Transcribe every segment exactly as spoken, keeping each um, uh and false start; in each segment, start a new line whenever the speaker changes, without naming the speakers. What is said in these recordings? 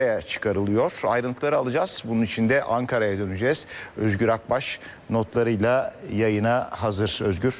çıkarılıyor. Ayrıntıları alacağız. Bunun için de Ankara'ya döneceğiz. Özgür Akbaş notlarıyla yayına hazır. Özgür.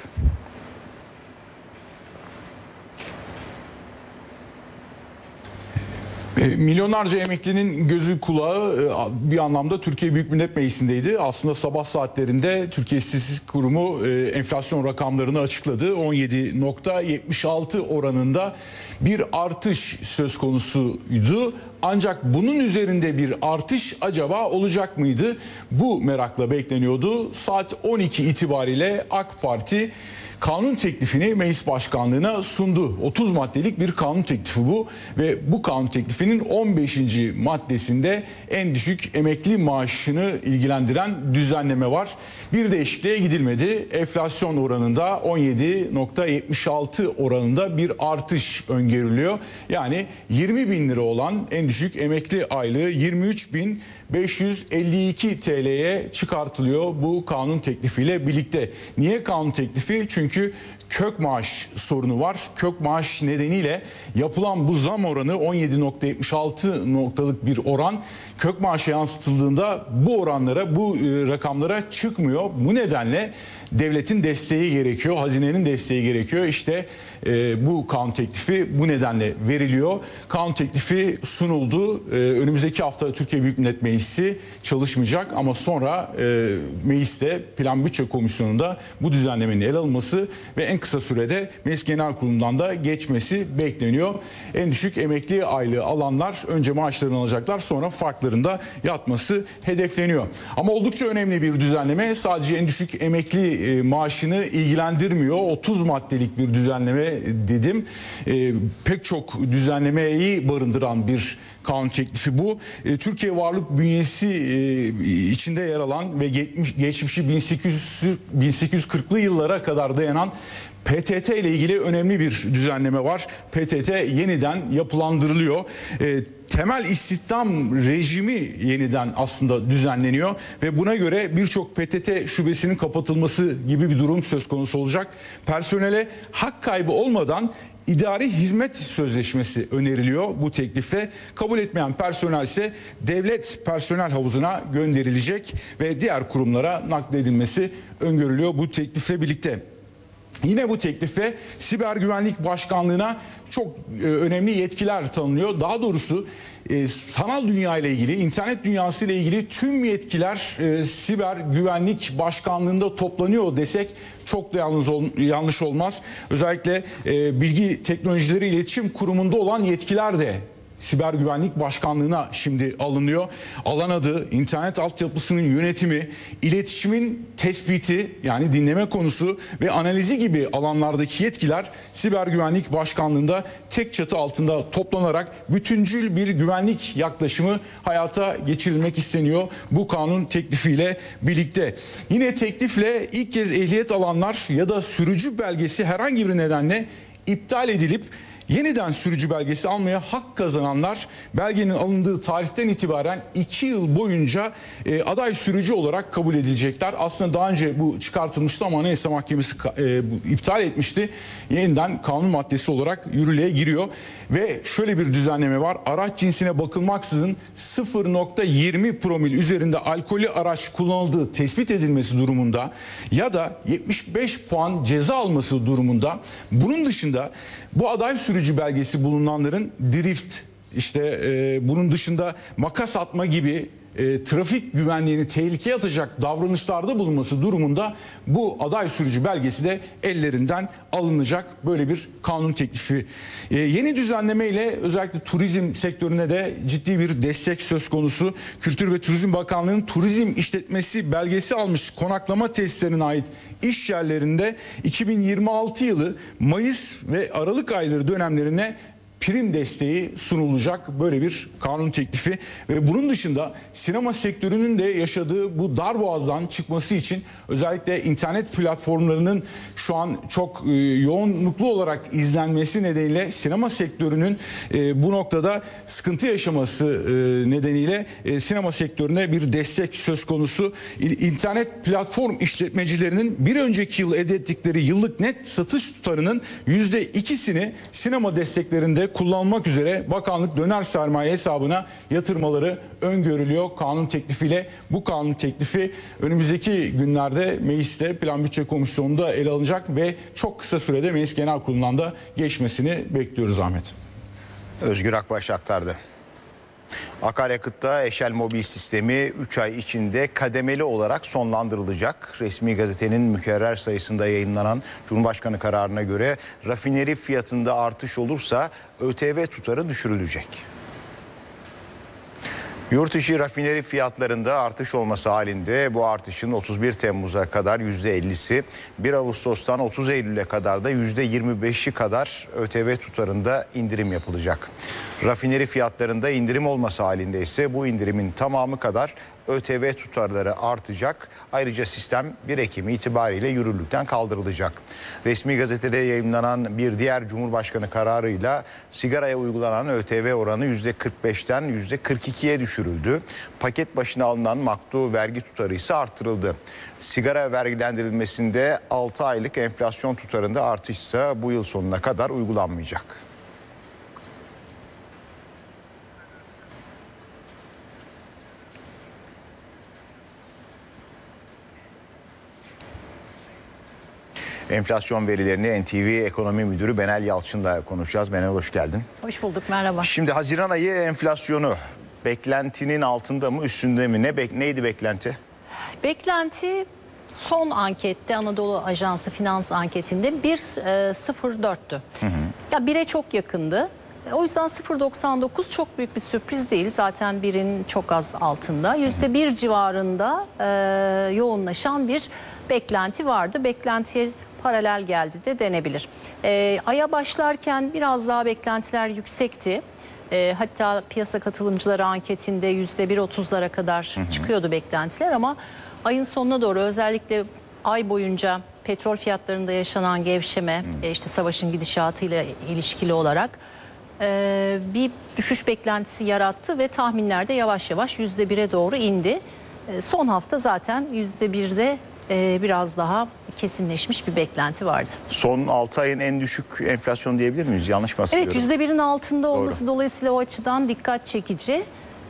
Milyonlarca emeklinin gözü kulağı bir anlamda Türkiye Büyük Millet Meclisi'ndeydi. Aslında sabah saatlerinde Türkiye İstatistik Kurumu enflasyon rakamlarını açıkladı. on yedi nokta yetmiş altı oranında bir artış söz konusuydu. Ancak bunun üzerinde bir artış acaba olacak mıydı? Bu merakla bekleniyordu. Saat on iki itibariyle AK Parti kanun teklifini meclis başkanlığına sundu. otuz maddelik bir kanun teklifi bu ve bu kanun teklifinin on beşinci maddesinde en düşük emekli maaşını ilgilendiren düzenleme var. Bir değişikliğe gidilmedi. Enflasyon oranında on yedi nokta yetmiş altı oranında bir artış öngörülüyor. Yani yirmi bin lira olan en düşük emekli aylığı yirmi üç bin beş yüz elli iki T L'ye çıkartılıyor bu kanun teklifiyle birlikte. Niye kanun teklifi? Çünkü kök maaş sorunu var. Kök maaş nedeniyle yapılan bu zam oranı on yedi nokta yetmiş altı noktalık bir oran. Kök maaşa yansıtıldığında bu oranlara, bu rakamlara çıkmıyor. Bu nedenle devletin desteği gerekiyor, hazinenin desteği gerekiyor. İşte e, bu kanun teklifi bu nedenle veriliyor. Kanun teklifi sunuldu. E, önümüzdeki hafta Türkiye Büyük Millet Meclisi çalışmayacak ama sonra e, mecliste Plan Bütçe Komisyonu'nda bu düzenlemenin ele alınması ve en kısa sürede Meclis Genel Kurulu'ndan da geçmesi bekleniyor. En düşük emekli aylığı alanlar önce maaşlarını alacaklar, sonra farklarında yatması hedefleniyor. Ama oldukça önemli bir düzenleme. Sadece en düşük emekli maaşını ilgilendirmiyor. otuz maddelik bir düzenleme dedim. E, pek çok düzenlemeyi barındıran bir kanun teklifi bu. E, Türkiye Varlık Bünyesi e, içinde yer alan ve geçmiş, geçmişi bin sekiz yüz kırklı yıllara kadar dayanan P T T ile ilgili önemli bir düzenleme var. P T T yeniden yapılandırılıyor. E, temel istihdam rejimi yeniden aslında düzenleniyor ve buna göre birçok P T T şubesinin kapatılması gibi bir durum söz konusu olacak. Personele hak kaybı olmadan idari hizmet sözleşmesi öneriliyor bu teklifte. Kabul etmeyen personel ise devlet personel havuzuna gönderilecek ve diğer kurumlara nakledilmesi öngörülüyor bu teklifle birlikte. Yine bu teklife Siber Güvenlik Başkanlığı'na çok e, önemli yetkiler tanınıyor. Daha doğrusu e, sanal dünya ile ilgili, internet dünyası ile ilgili tüm yetkiler e, Siber Güvenlik Başkanlığı'nda toplanıyor desek çok da yalnız ol, yanlış olmaz. Özellikle e, Bilgi Teknolojileri İletişim Kurumu'nda olan yetkiler de Siber Güvenlik Başkanlığı'na şimdi alınıyor. Alan adı, internet altyapısının yönetimi, iletişimin tespiti yani dinleme konusu ve analizi gibi alanlardaki yetkiler Siber Güvenlik Başkanlığı'nda tek çatı altında toplanarak bütüncül bir güvenlik yaklaşımı hayata geçirilmek isteniyor bu kanun teklifiyle birlikte. Yine teklifle ilk kez ehliyet alanlar ya da sürücü belgesi herhangi bir nedenle iptal edilip yeniden sürücü belgesi almaya hak kazananlar belgenin alındığı tarihten itibaren iki yıl boyunca e, aday sürücü olarak kabul edilecekler. Aslında daha önce bu çıkartılmıştı ama Anayasa Mahkemesi e, iptal etmişti. Yeniden kanun maddesi olarak yürürlüğe giriyor. Ve şöyle bir düzenleme var. Araç cinsine bakılmaksızın sıfır nokta yirmi promil üzerinde alkollü araç kullanıldığı tespit edilmesi durumunda ya da yetmiş beş puan ceza alması durumunda, bunun dışında bu aday sürücü belgesi bulunanların drift, işte e, bunun dışında makas atma gibi e, trafik güvenliğini tehlikeye atacak davranışlarda bulunması durumunda bu aday sürücü belgesi de ellerinden alınacak. Böyle bir kanun teklifi. E, yeni düzenleme ile özellikle turizm sektörüne de ciddi bir destek söz konusu. Kültür ve Turizm Bakanlığı'nın turizm işletmesi belgesi almış konaklama tesislerine ait iş yerlerinde iki bin yirmi altı yılı Mayıs ve Aralık ayları dönemlerine prim desteği sunulacak böyle bir kanun teklifi ve bunun dışında sinema sektörünün de yaşadığı bu darboğazdan çıkması için özellikle internet platformlarının şu an çok e, yoğunluklu olarak izlenmesi nedeniyle sinema sektörünün e, bu noktada sıkıntı yaşaması e, nedeniyle e, sinema sektörüne bir destek söz konusu. İnternet platform işletmecilerinin bir önceki yıl elde ettikleri yıllık net satış tutarının yüzde ikisini sinema desteklerinde kullanılmak üzere bakanlık döner sermaye hesabına yatırmaları öngörülüyor kanun teklifiyle. Bu kanun teklifi önümüzdeki günlerde mecliste Plan Bütçe Komisyonu'nda ele alınacak ve çok kısa sürede Meclis Genel Kurulu'ndan da geçmesini bekliyoruz Ahmet.
Özgür Akbaş aktardı. Akaryakıtta Eşel Mobil sistemi üç ay içinde kademeli olarak sonlandırılacak. Resmi gazetenin mükerrer sayısında yayınlanan Cumhurbaşkanı kararına göre rafineri fiyatında artış olursa ÖTV tutarı düşürülecek. Yurt içi rafineri fiyatlarında artış olması halinde bu artışın otuz bir Temmuz'a kadar yüzde ellisi, bir Ağustos'tan otuz Eylül'e kadar da yüzde yirmi beşi kadar ÖTV tutarında indirim yapılacak. Rafineri fiyatlarında indirim olması halinde ise bu indirimin tamamı kadar ÖTV tutarları artacak. Ayrıca sistem bir Ekim itibariyle yürürlükten kaldırılacak. Resmi gazetede yayımlanan bir diğer Cumhurbaşkanı kararıyla sigaraya uygulanan ÖTV oranı yüzde kırk beşten yüzde kırk ikiye düşürüldü. Paket başına alınan maktu vergi tutarı ise artırıldı. Sigara vergilendirilmesinde altı aylık enflasyon tutarında artışsa bu yıl sonuna kadar uygulanmayacak. Enflasyon verilerini N T V Ekonomi Müdürü Benel Yalçın'la konuşacağız. Benel hoş geldin.
Hoş bulduk, merhaba.
Şimdi Haziran ayı enflasyonu beklentinin altında mı üstünde mi? Ne bek neydi beklenti?
Beklenti son ankette Anadolu Ajansı Finans anketinde bir virgül sıfır dörttü. Ya bire çok yakındı. O yüzden sıfır virgül doksan dokuz çok büyük bir sürpriz değil. Zaten birin çok az altında. yüzde bir civarında e, yoğunlaşan bir beklenti vardı. Beklentiye paralel geldi de denebilir. E, aya başlarken biraz daha beklentiler yüksekti. E, hatta piyasa katılımcıları anketinde yüzde bir otuzlara kadar çıkıyordu beklentiler ama ayın sonuna doğru özellikle ay boyunca petrol fiyatlarında yaşanan gevşeme, e, işte savaşın gidişatıyla ilişkili olarak e, bir düşüş beklentisi yarattı ve tahminlerde yavaş yavaş yüzde bire doğru indi. E, son hafta zaten yüzde birde e, biraz daha kesinleşmiş bir beklenti vardı.
Son altı ayın en düşük enflasyon diyebilir miyiz? Yanlış mı hatırlıyorum?
Evet, yüzde birin altında olması dolayısıyla o açıdan dikkat çekici.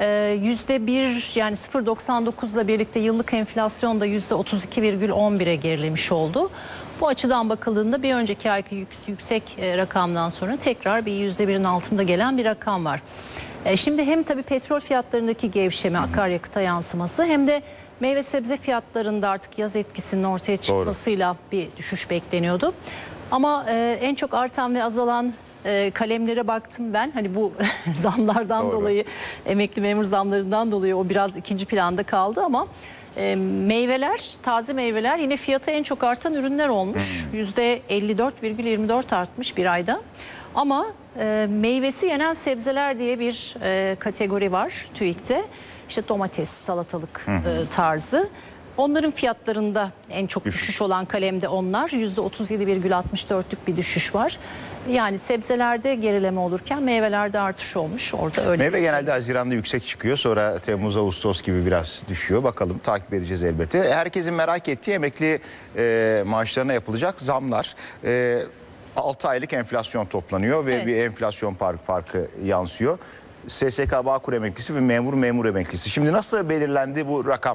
yüzde bir yani sıfır virgül doksan dokuzla birlikte yıllık enflasyon da yüzde otuz iki virgül on bire gerilemiş oldu. Bu açıdan bakıldığında bir önceki ayki yüksek rakamdan sonra tekrar bir yüzde birin altında gelen bir rakam var. Şimdi hem tabii petrol fiyatlarındaki gevşeme, akaryakıta yansıması hem de meyve sebze fiyatlarında artık yaz etkisinin ortaya çıkmasıyla Doğru. bir düşüş bekleniyordu. Ama en çok artan ve azalan E, kalemlere baktım ben. Hani bu zamlardan Doğru. dolayı, emekli memur zamlarından dolayı o biraz ikinci planda kaldı ama e, meyveler, taze meyveler yine fiyatı en çok artan ürünler olmuş. Hmm. yüzde elli dört virgül yirmi dört artmış bir ayda. Ama e, meyvesi yenen sebzeler diye bir e, kategori var TÜİK'te. İşte domates, salatalık hmm. e, tarzı. Onların fiyatlarında en çok düşüş, düşüş olan kalemde onlar. yüzde otuz yedi virgül altmış dörtlük bir düşüş var. Yani sebzelerde gerileme olurken meyvelerde artış olmuş. Orada öyle.
Meyve genelde Haziran'da yüksek çıkıyor. Sonra Temmuz, Ağustos gibi biraz düşüyor. Bakalım, takip edeceğiz elbette. Herkesin merak ettiği emekli e, maaşlarına yapılacak zamlar. E, altı aylık enflasyon toplanıyor ve evet. bir enflasyon farkı, farkı yansıyor. S S K Bağkur emeklisi ve memur memur emeklisi. Şimdi nasıl belirlendi bu rakam?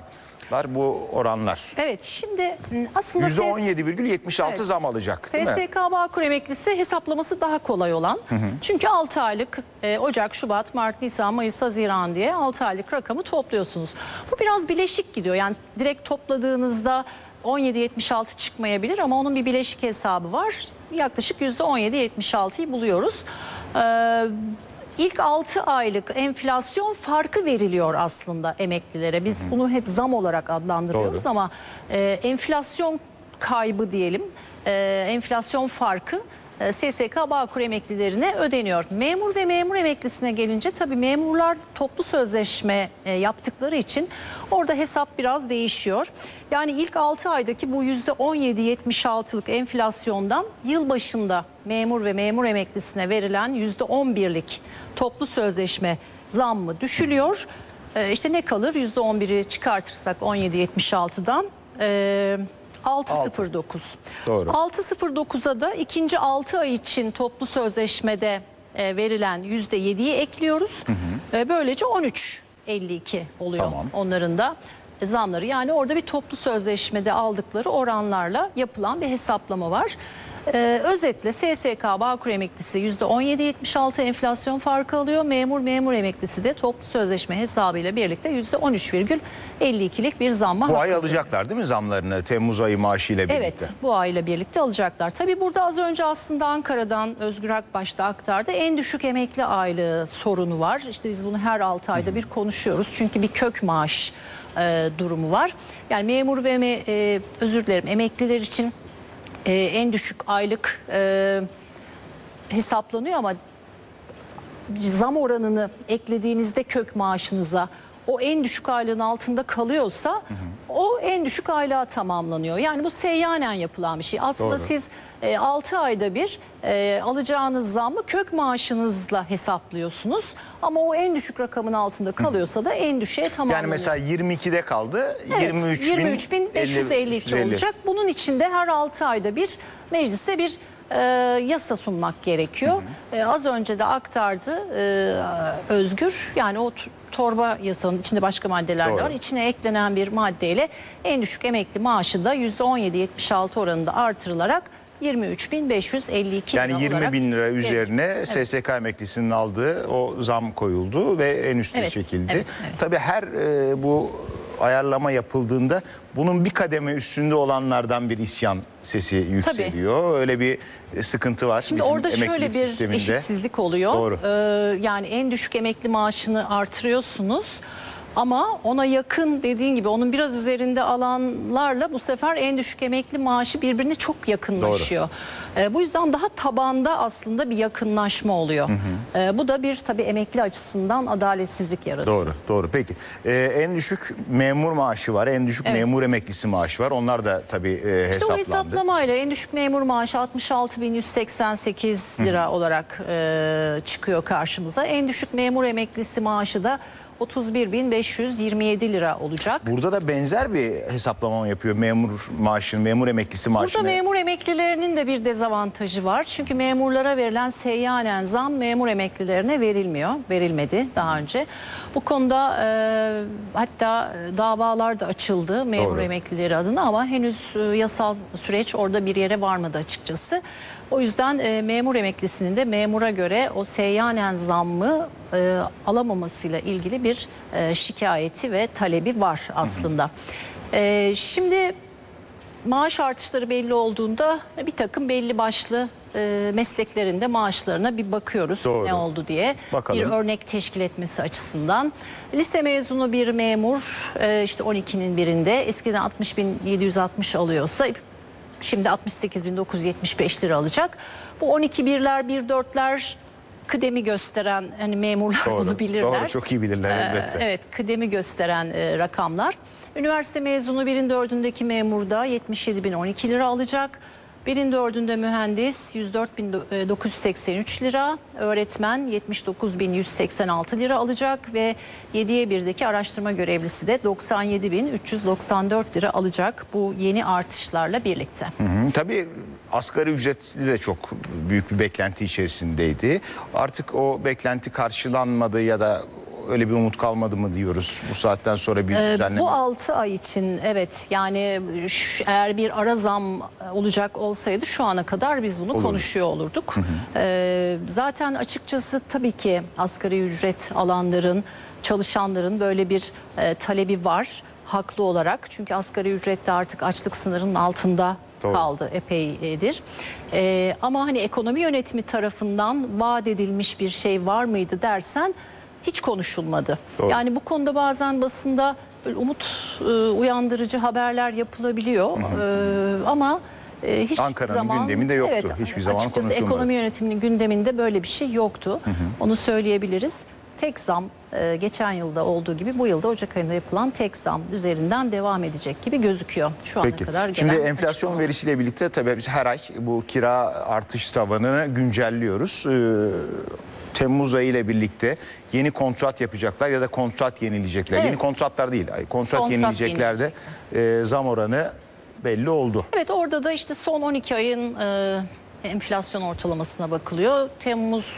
Bu oranlar.
Evet, şimdi aslında
yüzde on yedi virgül yetmiş altı evet. zam alacak değil mi?
S S K Bağkur emeklisi hesaplaması daha kolay olan. Hı hı. Çünkü altı aylık e, Ocak, Şubat, Mart, Nisan, Mayıs, Haziran diye altı aylık rakamı topluyorsunuz. Bu biraz bileşik gidiyor. Yani direkt topladığınızda on yedi yetmiş altı çıkmayabilir ama onun bir bileşik hesabı var. Yaklaşık yüzde on yedi yetmiş altıyı buluyoruz. Ee, İlk altı aylık enflasyon farkı veriliyor aslında emeklilere. Biz hı hı. bunu hep zam olarak adlandırıyoruz Doğru. ama e, enflasyon kaybı diyelim, e, enflasyon farkı e, S S K Bağkur emeklilerine ödeniyor. Memur ve memur emeklisine gelince tabii memurlar toplu sözleşme e, yaptıkları için orada hesap biraz değişiyor. Yani ilk altı aydaki bu yüzde on yedi yetmiş altılık enflasyondan yıl başında memur ve memur emeklisine verilen yüzde on birlik toplu sözleşme zammı düşülüyor. Ee, işte ne kalır? yüzde on biri çıkartırsak on yedi yetmiş altıdan e, altı virgül sıfır dokuz.
Doğru.
altı virgül sıfır dokuza da ikinci altı ay için toplu sözleşmede e, verilen yüzde yediyi ekliyoruz. Hı hı. E, böylece on üç elli iki oluyor
Tamam.
onların da zamları. Yani orada bir toplu sözleşmede aldıkları oranlarla yapılan bir hesaplama var. Ee, özetle S S K Bağkur emeklisi yüzde on yedi virgül yetmiş altı enflasyon farkı alıyor. Memur memur emeklisi de toplu sözleşme hesabıyla birlikte yüzde on üç virgül elli ikilik bir zamma
Bu ay
hakkı
alacaklar değil mi zamlarını Temmuz ayı maaşıyla birlikte?
Evet, bu ayla birlikte alacaklar. Tabii burada az önce aslında Ankara'dan Özgür Akbaş da aktardı. En düşük emekli aylığı sorunu var. İşte biz bunu her altı ayda bir konuşuyoruz. Çünkü bir kök maaş e, durumu var. Yani memur ve me, e, özür dilerim emekliler için e, en düşük aylık e, hesaplanıyor ama zam oranını eklediğinizde kök maaşınıza o en düşük aylığın altında kalıyorsa hı hı. o en düşük aylığa tamamlanıyor. Yani bu seyyanen yapılan bir şey. Aslında
Doğru.
siz e, altı ayda bir e, alacağınız zammı kök maaşınızla hesaplıyorsunuz. Ama o en düşük rakamın altında kalıyorsa da en düşüğe tamamlanıyor.
Yani mesela yirmi ikide kaldı.
Evet,
yirmi üç bin
beş yüz elli iki olacak. Bunun içinde her altı ayda bir meclise bir e, yasa sunmak gerekiyor. Hı hı. E, az önce de aktardı e, Özgür. Yani o torba yasanın içinde başka maddeler
Doğru.
de var. İçine eklenen bir maddeyle en düşük emekli maaşı da yüzde on yedi virgül yetmiş altı oranında artırılarak yirmi üç bin beş yüz elli iki
yani
lira
yirmi
olarak
bin lira üzerine
evet.
S S K emeklisinin aldığı o zam koyuldu ve en üste
Evet,
çekildi.
evet, evet.
Tabii her e, bu ayarlama yapıldığında bunun bir kademe üstünde olanlardan bir isyan sesi yükseliyor. Tabii. Öyle bir sıkıntı var
Şimdi
bizim
orada
emeklilik
şöyle bir
sisteminde.
eşitsizlik oluyor.
Doğru.
Ee, yani en düşük emekli maaşını artırıyorsunuz. Ama ona yakın dediğin gibi onun biraz üzerinde alanlarla bu sefer en düşük emekli maaşı birbirine çok yakınlaşıyor. Ee, bu yüzden daha tabanda aslında bir yakınlaşma oluyor. Hı hı. Ee, bu da bir tabii emekli açısından adaletsizlik yaratıyor.
Doğru, doğru. Peki ee, en düşük memur maaşı var, en düşük
Evet.
memur emeklisi maaşı var. Onlar da tabii e,
İşte o
hesaplandı.
hesaplamayla en düşük memur maaşı altmış altı bin yüz seksen sekiz lira olarak e, çıkıyor karşımıza. En düşük memur emeklisi maaşı da otuz bir bin beş yüz yirmi yedi lira olacak.
Burada da benzer bir hesaplama mı yapıyor memur maaşını, memur emeklisi maaşını?
Burada memur emeklilerinin de bir dezavantajı var. Çünkü memurlara verilen seyyanen zam memur emeklilerine verilmiyor. Verilmedi daha önce. Bu konuda e, hatta davalar da açıldı memur
Doğru.
emeklileri adına ama henüz e, yasal süreç orada bir yere varmadı açıkçası. O yüzden e, memur emeklisinin de memura göre o seyyanen zammı e, alamamasıyla ilgili bir e, şikayeti ve talebi var aslında. Hı hı. E, şimdi maaş artışları belli olduğunda bir takım belli başlı e, mesleklerinde maaşlarına bir bakıyoruz.
Doğru.
Ne oldu diye.
Bakalım.
Bir örnek teşkil etmesi açısından. Lise mezunu bir memur e, işte on ikinin birinde eskiden altmış bin yedi yüz altmış alıyorsa şimdi altmış sekiz bin dokuz yüz yetmiş beş lira alacak. Bu on iki birler, bir dörtler kıdemi gösteren hani memurlar
Doğru,
bunu bilirler.
Doğru, çok iyi bilirler elbette.
Ee, evet, kıdemi gösteren e, rakamlar. Üniversite mezunu birin dördündeki memurda yetmiş yedi bin on iki lira alacak. Birin dördünde mühendis yüz dört bin dokuz yüz seksen üç lira, öğretmen yetmiş dokuz bin yüz seksen altı lira alacak ve yediye birdeki araştırma görevlisi de doksan yedi bin üç yüz doksan dört lira alacak bu yeni artışlarla birlikte.
Hı hı. Tabii asgari ücretli de çok büyük bir beklenti içerisindeydi. Artık o beklenti karşılanmadı ya da öyle bir umut kalmadı mı diyoruz bu saatten sonra bir düzenleme?
Ee, bu altı ay için evet yani şu, eğer bir ara zam olacak olsaydı şu ana kadar biz bunu
Olur.
konuşuyor olurduk. Hı hı. Ee, zaten açıkçası tabii ki asgari ücret alanların, çalışanların böyle bir e, talebi var haklı olarak. Çünkü asgari ücrette artık açlık sınırının altında
Doğru.
kaldı epeydir. Ee, ama hani ekonomi yönetimi tarafından vaat edilmiş bir şey var mıydı dersen hiç konuşulmadı.
Doğru. Yani
bu konuda bazen basında umut e, uyandırıcı haberler yapılabiliyor. Hı hı. E, ama e, hiçbir
Ankara'nın
zaman
gündeminde yoktu.
Evet,
hiçbir zaman
açıkçası
konuşulmadı.
ekonomi yönetiminin gündeminde böyle bir şey yoktu. Hı hı. Onu söyleyebiliriz. Tek zam e, geçen yılda olduğu gibi bu yılda Ocak ayında yapılan tek zam üzerinden devam edecek gibi gözüküyor şu ana
Peki.
kadar.
Şimdi
gelen
enflasyon
açıklama.
verisiyle birlikte tabii biz her ay bu kira artış tavanını güncelliyoruz. Ee, Temmuz ayı ile birlikte yeni kontrat yapacaklar ya da kontrat yenileyecekler.
Evet.
Yeni kontratlar değil, kontrat, kontrat yenileyecekler de e, zam oranı belli oldu.
Evet orada da işte son on iki ayın e, enflasyon ortalamasına bakılıyor. Temmuz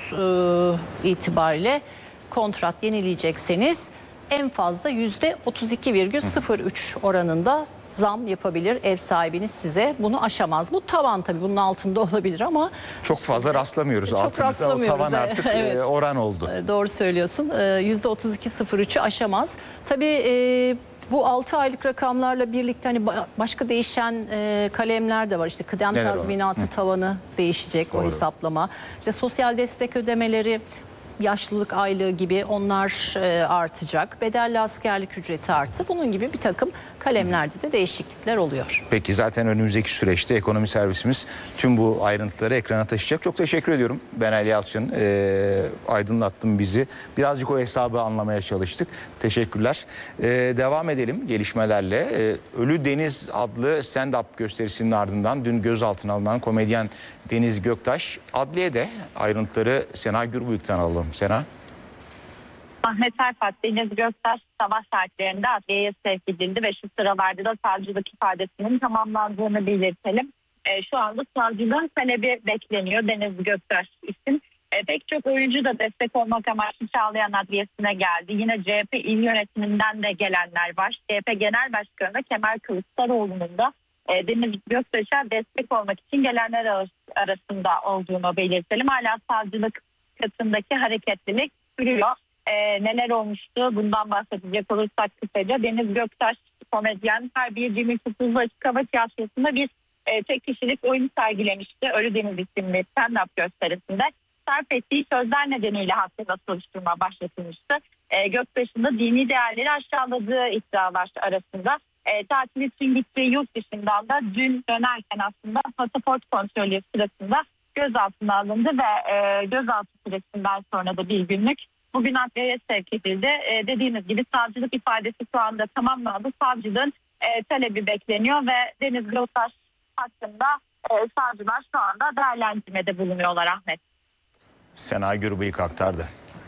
e, itibariyle kontrat yenileyecekseniz en fazla yüzde otuz iki virgül sıfır üç oranında zam yapabilir ev sahibiniz size. Bunu aşamaz. Bu tavan tabii, bunun altında olabilir ama
Çok fazla rastlamıyoruz.
Çok
Altında
rastlamıyoruz,
o tavan
evet.
artık
Evet.
e, oran oldu.
Doğru söylüyorsun. yüzde otuz iki virgül sıfır üçü aşamaz. Tabii e, bu altı aylık rakamlarla birlikte hani ba- başka değişen e, kalemler de var. İşte kıdem
Neler o?
tazminatı tavanı değişecek, o
Doğru.
hesaplama. İşte sosyal destek ödemeleri, yaşlılık aylığı gibi onlar e, artacak. Bedelli askerlik ücreti arttı. Bunun gibi bir takım kalemlerde de değişiklikler oluyor.
Peki zaten önümüzdeki süreçte ekonomi servisimiz tüm bu ayrıntıları ekrana taşıyacak. Çok teşekkür ediyorum Ben Ali Yalçın. Ee, aydınlattın bizi. Birazcık o hesabı anlamaya çalıştık. Teşekkürler. Ee, devam edelim gelişmelerle. Ee, Ölü Deniz adlı stand-up gösterisinin ardından dün gözaltına alınan komedyen Deniz Göktaş adliyede. Ayrıntıları Sena Gürbüyük'ten alalım. Sena.
Ahmet Arpat, Deniz Göktaş sabah saatlerinde adliyeye sevk edildi ve şu sıralarda da savcılık ifadesinin tamamlandığını belirtelim. E, şu anda savcılığın talebi bekleniyor. Deniz Göktaş isim. E, pek çok oyuncu da destek olmak amaçlı Çağlayan Adliyesi'ne geldi. Yine C H P il yönetiminden de gelenler var. C H P Genel Başkanı Kemal Kılıçdaroğlu'nun da e, Deniz Göktaş'a destek olmak için gelenler arasında olduğunu belirtelim. Hala savcılık katındaki hareketlilik sürüyor. Ee, neler olmuştu bundan bahsedecek olursak kısaca. Deniz Göktaş komedyen Harbiye Cemil Kutuzlu Açık Hava Tiyatrosu'nda bir e, tek kişilik oyun sergilemişti. Ölü Deniz isimli stand-up gösterisinde sarf ettiği sözler nedeniyle hakkında soruşturma başlatılmıştı. E, Göktaş'ın da dini değerleri aşağıladığı iddialar arasında. E, tatil için gittiği yurt dışından da dün dönerken aslında pasaport kontrolü sırasında gözaltına alındı ve e, gözaltı süresinden sonra da bir günlük bugün adliyeye sevk edildi. Ee, dediğiniz gibi savcılık ifadesi şu anda tamamlandı. Savcılığın e, talebi bekleniyor ve Deniz Göktaş hakkında e, savcılar şu anda değerlendirmede bulunuyorlar Ahmet.
Sena Gürbüyük aktardı.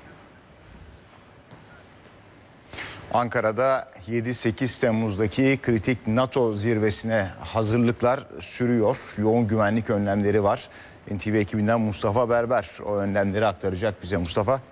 Ankara'da yedi sekiz Temmuz'daki kritik NATO zirvesine hazırlıklar sürüyor. Yoğun güvenlik önlemleri var. N T V ekibinden Mustafa Berber o önlemleri aktaracak bize. Mustafa.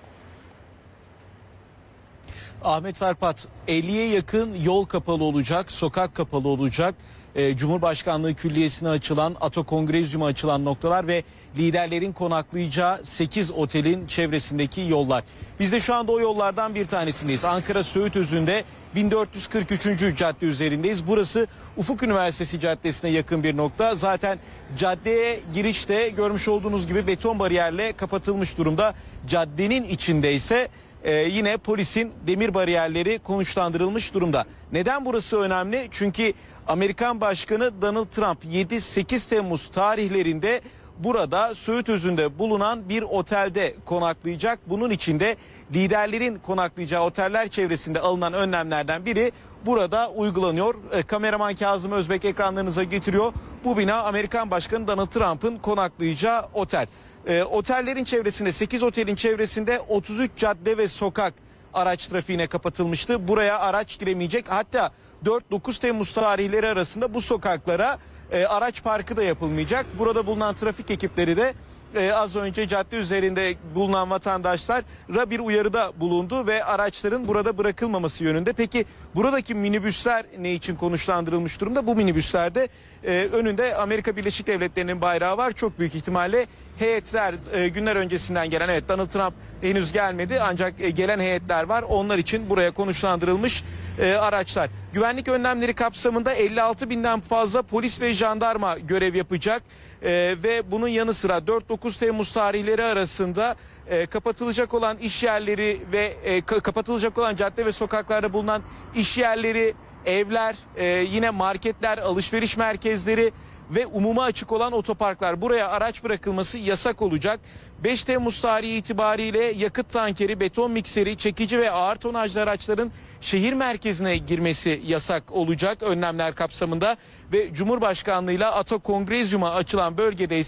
Ahmet Arpat, elliye yakın yol kapalı olacak, sokak kapalı olacak. Ee, Cumhurbaşkanlığı Külliyesi'ne açılan, Ato Kongrezyum'a açılan noktalar ve liderlerin konaklayacağı sekiz otelin çevresindeki yollar. Biz de şu anda o yollardan bir tanesindeyiz. Ankara Söğütözü'nde bin dört yüz kırk üçüncü cadde üzerindeyiz. Burası Ufuk Üniversitesi Caddesi'ne yakın bir nokta. Zaten caddeye girişte görmüş olduğunuz gibi beton bariyerle kapatılmış durumda. Caddenin içinde ise Ee, yine polisin demir bariyerleri konuşlandırılmış durumda. Neden burası önemli? Çünkü Amerikan Başkanı Donald Trump yedi sekiz Temmuz tarihlerinde burada Söğütözü'nde bulunan bir otelde konaklayacak. Bunun içinde liderlerin konaklayacağı oteller çevresinde alınan önlemlerden biri burada uygulanıyor. E, kameraman Kazım Özbek ekranlarınıza getiriyor. Bu bina Amerikan Başkanı Donald Trump'ın konaklayacağı otel. E, otellerin çevresinde, sekiz otelin çevresinde otuz üç cadde ve sokak araç trafiğine kapatılmıştı. Buraya araç giremeyecek. Hatta dört dokuz Temmuz tarihleri arasında bu sokaklara e, araç parkı da yapılmayacak. Burada bulunan trafik ekipleri de e, az önce cadde üzerinde bulunan vatandaşlara bir uyarıda bulundu ve araçların burada bırakılmaması yönünde. Peki buradaki minibüsler ne için konuşlandırılmış durumda? Bu minibüslerde e, önünde Amerika Birleşik Devletleri'nin bayrağı var. Çok büyük ihtimalle heyetler e, günler öncesinden gelen, evet Donald Trump henüz gelmedi ancak e, gelen heyetler var. Onlar için buraya konuşlandırılmış e, araçlar. Güvenlik önlemleri kapsamında elli altı binden fazla polis ve jandarma görev yapacak. E, ve bunun yanı sıra dört dokuz Temmuz tarihleri arasında e, kapatılacak olan iş yerleri ve e, kapatılacak olan cadde ve sokaklarda bulunan iş yerleri, evler, e, yine marketler, alışveriş merkezleri ve umuma açık olan otoparklar, buraya araç bırakılması yasak olacak. beş Temmuz tarihi itibariyle yakıt tankeri, beton mikseri, çekici ve ağır tonajlı araçların şehir merkezine girmesi yasak olacak önlemler kapsamında ve Cumhurbaşkanlığıyla Ato Kongrezyum'a açılan bölgede ise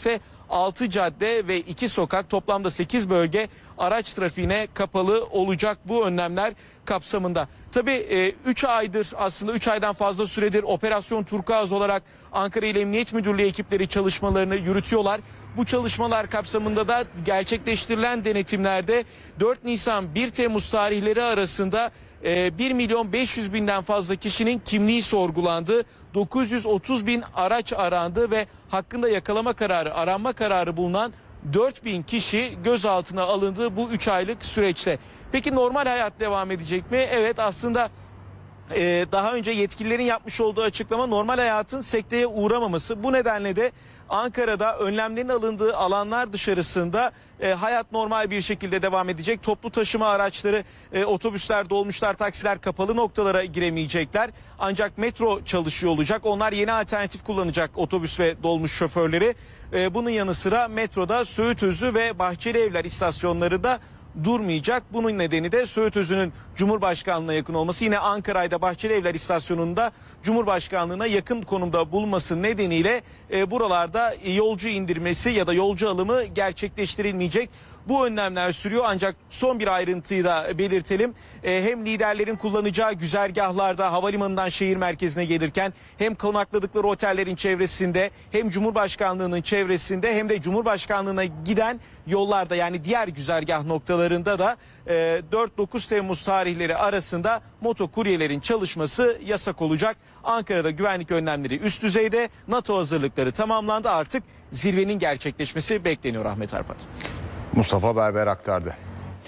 altı cadde ve iki sokak, toplamda sekiz bölge araç trafiğine kapalı olacak bu önlemler kapsamında. Tabii üç aydır, aslında üç aydan fazla süredir Operasyon Turkuaz olarak Ankara İl Emniyet Müdürlüğü ekipleri çalışmalarını yürütüyorlar. Bu çalışmalar kapsamında da gerçekleştirilen denetimlerde dört Nisan bir Temmuz tarihleri arasında bir milyon beş yüz binden fazla kişinin kimliği sorgulandı. dokuz yüz otuz bin araç arandı ve hakkında yakalama kararı, aranma kararı bulunan dört bin kişi gözaltına alındı bu üç aylık süreçte. Peki normal hayat devam edecek mi? Evet, aslında Ee, daha önce yetkililerin yapmış olduğu açıklama normal hayatın sekteye uğramaması. Bu nedenle de Ankara'da önlemlerin alındığı alanlar dışarısında e, hayat normal bir şekilde devam edecek. Toplu taşıma araçları, e, otobüsler, dolmuşlar, taksiler kapalı noktalara giremeyecekler. Ancak metro çalışıyor olacak. Onlar yeni alternatif kullanacak, otobüs ve dolmuş şoförleri. E, bunun yanı sıra metroda Söğütözü ve Bahçelievler istasyonlarında durmayacak. Bunun nedeni de Söğütözü'nün Cumhurbaşkanlığına yakın olması. Yine Ankara'da Bahçelievler istasyonunda Cumhurbaşkanlığına yakın konumda bulunması nedeniyle e, buralarda yolcu indirmesi ya da yolcu alımı gerçekleştirilmeyecek. Bu önlemler sürüyor, ancak son bir ayrıntıyı da belirtelim. E, hem liderlerin kullanacağı güzergahlarda havalimanından şehir merkezine gelirken hem konakladıkları otellerin çevresinde hem Cumhurbaşkanlığının çevresinde hem de Cumhurbaşkanlığına giden yollarda, yani diğer güzergah noktalarında da e, dört dokuz Temmuz tarihleri arasında motokuryelerin çalışması yasak olacak. Ankara'da güvenlik önlemleri üst düzeyde, NATO hazırlıkları tamamlandı, artık zirvenin gerçekleşmesi bekleniyor Ahmet Arpat.
Mustafa Berber aktardı.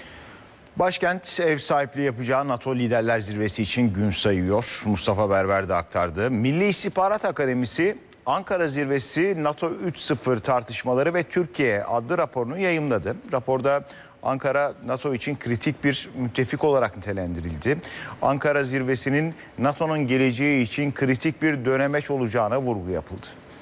Başkent ev sahipliği yapacağı NATO Liderler Zirvesi için gün sayıyor. Mustafa Berber de aktardı. Milli İstihbarat Akademisi Ankara Zirvesi NATO üç nokta sıfır tartışmaları ve Türkiye adlı raporunu yayımladı. Raporda Ankara NATO için kritik bir müttefik olarak nitelendirildi. Ankara Zirvesi'nin NATO'nun geleceği için kritik bir dönemeç olacağına vurgu yapıldı.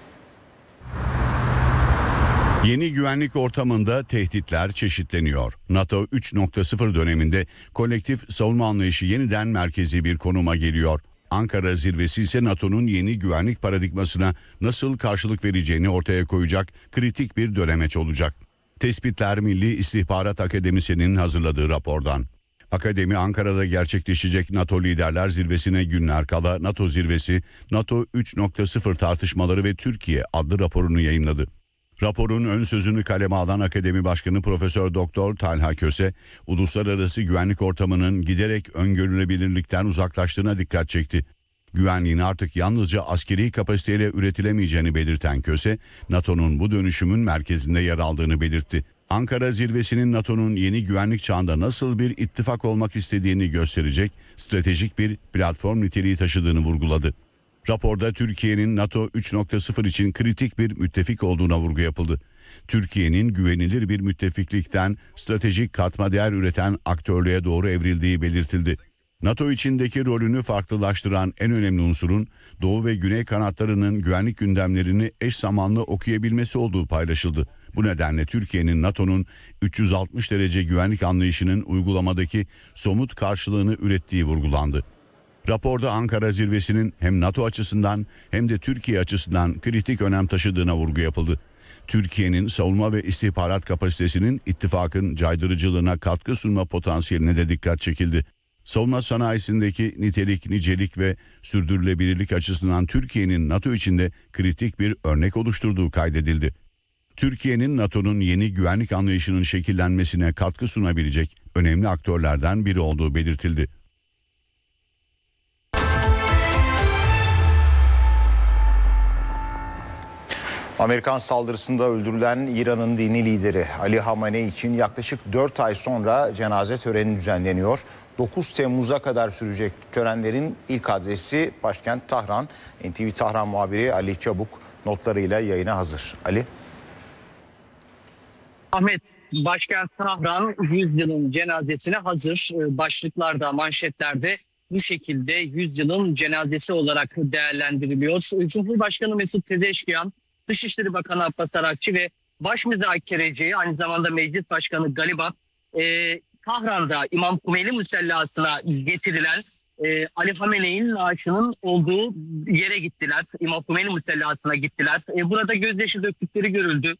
Yeni güvenlik ortamında tehditler çeşitleniyor. NATO üç nokta sıfır döneminde kolektif savunma anlayışı yeniden merkezi bir konuma geliyor. Ankara Zirvesi ise NATO'nun yeni güvenlik paradigmasına nasıl karşılık vereceğini ortaya koyacak kritik bir dönemeç olacak. Tespitler Milli İstihbarat Akademisi'nin hazırladığı rapordan. Akademi, Ankara'da gerçekleşecek NATO Liderler Zirvesi'ne günler kala NATO Zirvesi, NATO üç nokta sıfır tartışmaları ve Türkiye adlı raporunu yayımladı. Raporun ön sözünü kaleme alan Akademi Başkanı Profesör Doktor Talha Köse, uluslararası güvenlik ortamının giderek öngörülebilirlikten uzaklaştığına dikkat çekti. Güvenliğin artık yalnızca askeri kapasiteyle üretilemeyeceğini belirten Köse, NATO'nun bu dönüşümün merkezinde yer aldığını belirtti. Ankara Zirvesi'nin NATO'nun yeni güvenlik çağında nasıl bir ittifak olmak istediğini gösterecek stratejik bir platform niteliği taşıdığını vurguladı. Raporda Türkiye'nin NATO üç nokta sıfır için kritik bir müttefik olduğuna vurgu yapıldı. Türkiye'nin güvenilir bir müttefiklikten stratejik katma değer üreten aktörlüğe doğru evrildiği belirtildi. NATO içindeki rolünü farklılaştıran en önemli unsurun Doğu ve Güney kanatlarının güvenlik gündemlerini eş zamanlı okuyabilmesi olduğu paylaşıldı. Bu nedenle Türkiye'nin NATO'nun üç yüz altmış derece güvenlik anlayışının uygulamadaki somut karşılığını ürettiği vurgulandı. Raporda Ankara Zirvesi'nin hem NATO açısından hem de Türkiye açısından kritik önem taşıdığına vurgu yapıldı. Türkiye'nin savunma ve istihbarat kapasitesinin ittifakın caydırıcılığına katkı sunma potansiyeline de dikkat çekildi. Savunma sanayisindeki nitelik, nicelik ve sürdürülebilirlik açısından Türkiye'nin NATO içinde kritik bir örnek oluşturduğu kaydedildi. Türkiye'nin NATO'nun yeni güvenlik anlayışının şekillenmesine katkı sunabilecek önemli aktörlerden biri olduğu belirtildi.
Amerikan saldırısında öldürülen İran'ın dini lideri Ali Hamenei için yaklaşık dört ay sonra cenaze töreni düzenleniyor. dokuz Temmuz'a kadar sürecek törenlerin ilk adresi başkent Tahran. N T V Tahran muhabiri Ali Çabuk notlarıyla yayına hazır. Ali.
Ahmet, başkent Tahran yüz yılın cenazesine hazır. Başlıklarda, manşetlerde bu şekilde yüz yılın cenazesi olarak değerlendiriliyor. Cumhurbaşkanı Mesut Pezeşkiyan, Dışişleri Bakanı Abbas Arakçı ve baş müzakereci aynı zamanda Meclis Başkanı Galiba e, Tahran'da İmam Hümeyni Müsellası'na getirilen e, Ali Hamenei'nin naaşının olduğu yere gittiler. İmam Hümeyni Müsellası'na gittiler. E, burada gözyaşı döktükleri görüldü.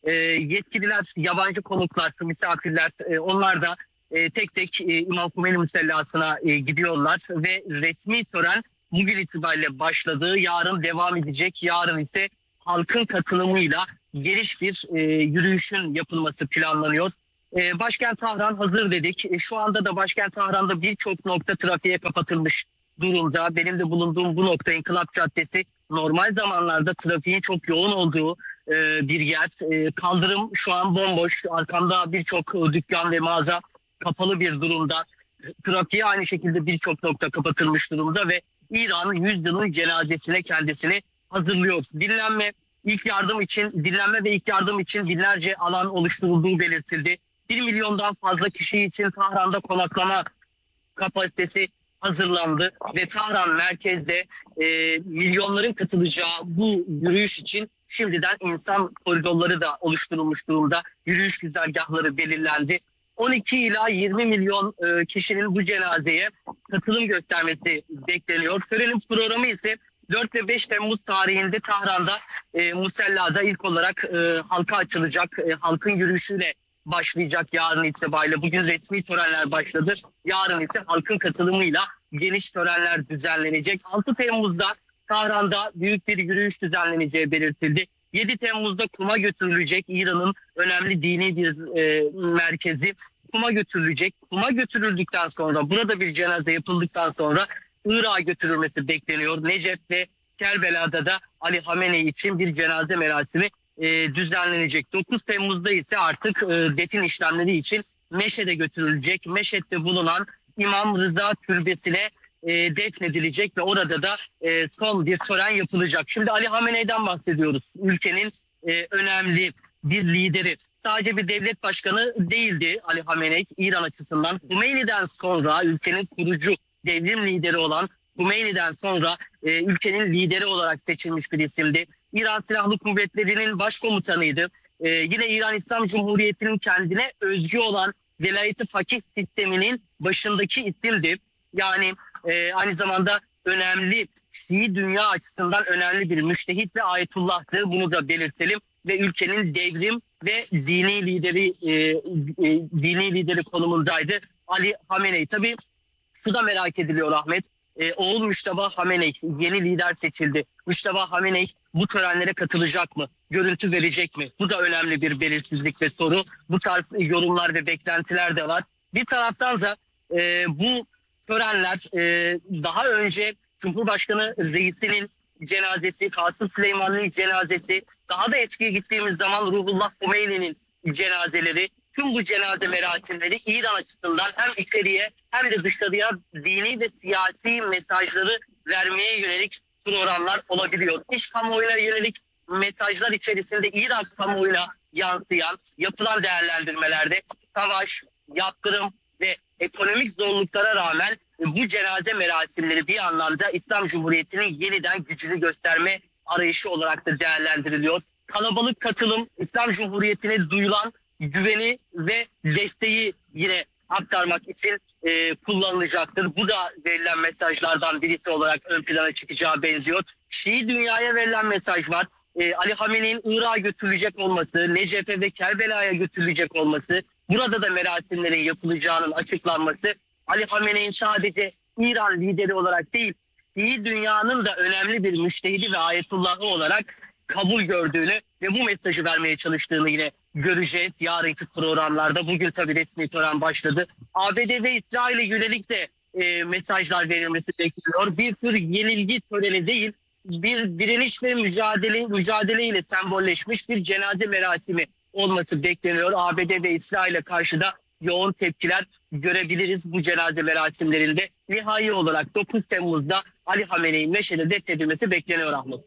E, yetkililer, yabancı konuklar, misafirler e, onlar da e, tek tek e, İmam Khomeini Müsellası'na e, gidiyorlar ve resmi tören bugün itibariyle başladı. Yarın devam edecek. Yarın ise halkın katılımıyla geniş bir e, yürüyüşün yapılması planlanıyor. E, başkent Tahran hazır dedik. E, şu anda da başkent Tahran'da birçok nokta trafiğe kapatılmış durumda. Benim de bulunduğum bu nokta İnkılap Caddesi. Normal zamanlarda trafiğin çok yoğun olduğu e, bir yer. E, kaldırım şu an bomboş. Arkamda birçok e, dükkan ve mağaza kapalı bir durumda. Trafiğe aynı şekilde birçok nokta kapatılmış durumda ve İran yüz yılın cenazesine kendisini hazırlıyor. Dinlenme, ilk yardım için, dinlenme ve ilk yardım için binlerce alan oluşturulduğu belirtildi. Bir milyondan fazla kişi için Tahran'da konaklama kapasitesi hazırlandı ve Tahran merkezde e, milyonların katılacağı bu yürüyüş için şimdiden insan koridorları da oluşturulmuş durumda. Yürüyüş güzergahları belirlendi. on iki ila yirmi milyon e, kişinin bu cenazeye katılım göstermesi bekleniyor. Törenin programı ise dört ve beş Temmuz tarihinde Tahran'da e, Musella'da ilk olarak e, halka açılacak. E, halkın yürüyüşüyle başlayacak yarın itibariyle. Bugün resmi törenler başladı. Yarın ise halkın katılımıyla geniş törenler düzenlenecek. altı Temmuz'da Tahran'da büyük bir yürüyüş düzenleneceği belirtildi. yedi Temmuz'da Kum'a götürülecek. İran'ın önemli dini bir e, merkezi Kum'a götürülecek. Kum'a götürüldükten sonra, burada bir cenaze yapıldıktan sonra Irak'a götürülmesi bekleniyor. Necef ve Kerbela'da da Ali Hamenei için bir cenaze merasimi e, düzenlenecek. dokuz Temmuz'da ise artık e, defin işlemleri için Meşhed'e götürülecek. Meşhed'de bulunan İmam Rıza Türbesi'ne e, defnedilecek ve orada da e, son bir tören yapılacak. Şimdi Ali Hamenei'den bahsediyoruz. Ülkenin e, önemli bir lideri. Sadece bir devlet başkanı değildi Ali Hamenei İran açısından. Khomeini'den sonra ülkenin kurucu devrim lideri olan Khomeini'den sonra e, ülkenin lideri olarak seçilmiş bir isimdi. İran Silahlı Kuvvetleri'nin başkomutanıydı. E, yine İran İslam Cumhuriyeti'nin kendine özgü olan velayeti fakih sisteminin başındaki isimdi. Yani e, aynı zamanda önemli, Şii dünya açısından önemli bir müştehit ve ayetullah'tı. Bunu da belirtelim ve ülkenin devrim ve dini lideri e, e, dini lideri konumundaydı Ali Hamenei. Tabii şu da merak ediliyor Ahmet. Ee, oğul Müşteba Hamenei yeni lider seçildi. Müşteba Hamenei bu törenlere katılacak mı? Görüntü verecek mi? Bu da önemli bir belirsizlik ve soru. Bu tarz yorumlar ve beklentiler de var. Bir taraftan da e, bu törenler e, daha önce Cumhurbaşkanı reisinin cenazesi, Kasım Süleyman'ın cenazesi, daha da eskiye gittiğimiz zaman Ruhullah Khomeini'nin cenazeleri, tüm bu cenaze merasimleri İran açısından hem içeriye hem de dışarıya dini ve siyasi mesajları vermeye yönelik programlar olabiliyor. İş kamuoyuna yönelik mesajlar içerisinde İran kamuoyuna yansıyan yapılan değerlendirmelerde savaş, yaptırım ve ekonomik zorluklara rağmen bu cenaze merasimleri bir anlamda İslam Cumhuriyeti'nin yeniden gücünü gösterme arayışı olarak da değerlendiriliyor. Kalabalık katılım İslam Cumhuriyeti'ne duyulan güveni ve desteği yine aktarmak için e, kullanılacaktır. Bu da verilen mesajlardan birisi olarak ön plana çıkacağı benziyor. Şii dünyaya verilen mesaj var. E, Ali Hamenei'nin Irak'a götürülecek olması, Necef'e ve Kerbela'ya götürülecek olması, burada da merasimlerin yapılacağının açıklanması, Ali Hamenei'nin sadece İran lideri olarak değil, Şii dünyanın da önemli bir müştehidi ve ayetullahı olarak kabul gördüğünü ve bu mesajı vermeye çalıştığını yine göreceğiz yarınki programlarda. Bugün tabii resmi tören başladı. A B D ve İsrail'e yönelik de e, mesajlar verilmesi bekleniyor. Bir tür yenilgi töreni değil, bir direniş ve mücadele mücadeleyle sembolleşmiş bir cenaze merasimi olması bekleniyor. A B D ve İsrail'e karşı da yoğun tepkiler görebiliriz bu cenaze merasimlerinde. Nihai olarak dokuz Temmuz'da Ali Hamenei Meşhed'e defnedilmesi bekleniyor Ahmet.